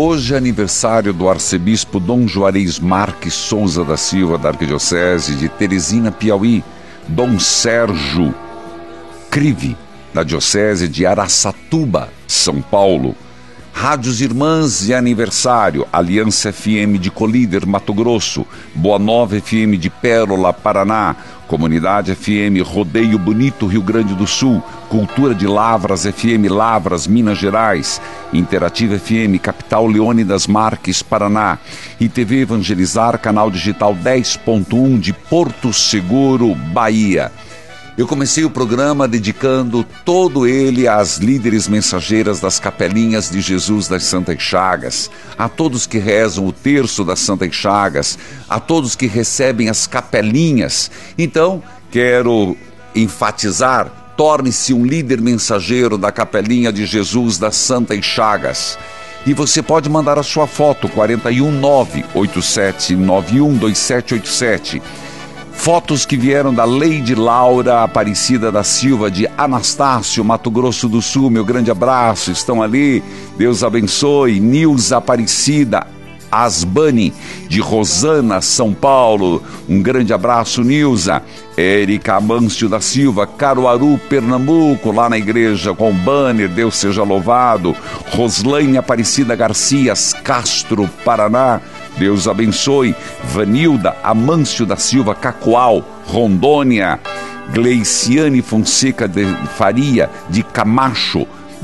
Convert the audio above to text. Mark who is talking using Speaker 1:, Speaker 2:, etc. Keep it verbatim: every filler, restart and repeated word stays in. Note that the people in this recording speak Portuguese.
Speaker 1: Hoje é aniversário do arcebispo Dom Juarez Marques Souza da Silva, da Arquidiocese de Teresina, Piauí, Dom Sérgio Crive, da Diocese de Araçatuba, São Paulo. Rádios Irmãs de aniversário: Aliança F M de Colíder, Mato Grosso, Boa Nova F M de Pérola, Paraná, Comunidade F M Rodeio Bonito, Rio Grande do Sul, Cultura de Lavras F M Lavras, Minas Gerais, Interativa F M Capital Leônidas Marques, Paraná, e T V Evangelizar, canal digital dez ponto um de Porto Seguro, Bahia. Eu comecei o programa dedicando todo ele às líderes mensageiras das Capelinhas de Jesus das Santas Chagas, a todos que rezam o terço das Santas Chagas, a todos que recebem as capelinhas. Então, quero enfatizar: torne-se um líder mensageiro da Capelinha de Jesus das Santas Chagas. E você pode mandar a sua foto, quatro um nove, oito sete nove um, dois sete oito sete. Fotos que vieram da Leide Laura Aparecida da Silva, de Anastácio, Mato Grosso do Sul. Meu grande abraço, estão ali, Deus abençoe. Nilza Aparecida Asbani, de Rosana, São Paulo, um grande abraço, Nilza. Érica Amâncio da Silva, Caruaru, Pernambuco, lá na igreja com banner, Deus seja louvado. Roslaine Aparecida Garcias, Castro, Paraná, Deus abençoe. Vanilda Amâncio da Silva, Cacoal, Rondônia. Gleiciane Fonseca de Faria, de Camacho,